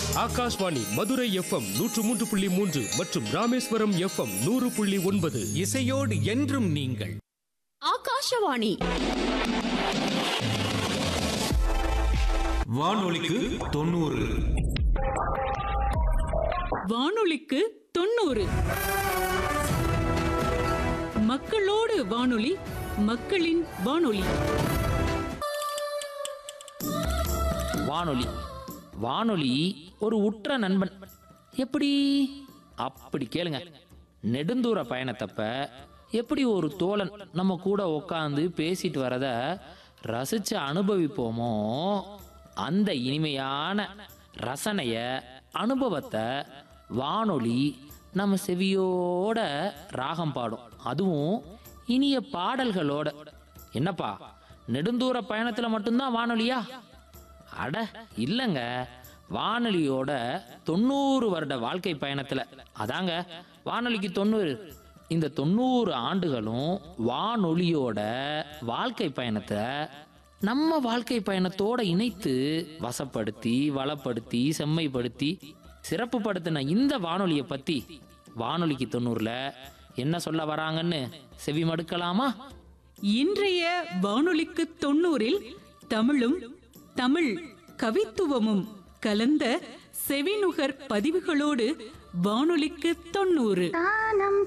Akashvani Madurai FM 103.3 மற்றும் Rameswaram FM 100.9. இசையோடு என்றும் நீங்கள். ஆகாஷவாணி வானொலிக்கு 90. வானொலிக்கு 90. மக்களோடு வானொலி, மக்களின் வானொலி. வானொலி ஒரு உற்ற நண்பன். எப்படி? அப்படி கேளுங்க. நெடுந்தூர பயணத்தப்ப எப்படி ஒரு தோழன் நம்ம கூட உட்காந்து பேசிட்டு வரத ரசிச்சு அனுபவிப்போமோ, அந்த இனிமையான ரசனைய அனுபவத்தை வானொலி நம்ம செவியோட ராகம் பாடும். அதுவும் இனிய பாடல்களோட. என்னப்பா, நெடுந்தூர பயணத்துல மட்டும்தான் வானொலியா? அட இல்லைங்க, வானொலியோட 90 வருட வாழ்க்கை பயணத்துல. அதாங்க வானொலிக்கு 90. இந்த 90 ஆண்டுகளும் வானொலியோட வாழ்க்கை பயணத்தை நம்ம வாழ்க்கை பயணத்தோட இணைத்து வசப்படுத்தி, வளப்படுத்தி, செம்மைப்படுத்தி, சிறப்பு படுத்தின இந்த வானொலியை பத்தி வானொலிக்கு 90ல என்ன சொல்ல வராங்கன்னு செவி மடுக்கலாமா? இன்றைய வானொலிக்கு 90ல் தமிழும் தமிழ் கவித்துவமும் கலந்த செவிநுகர் பதிவுகளோடு வானொலிக்கு 90.